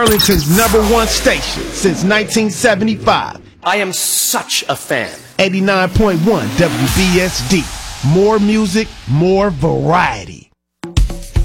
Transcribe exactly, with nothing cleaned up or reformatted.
Arlington's number one station since nineteen seventy-five. I am such a fan. eighty-nine point one W B S D. More music, more variety.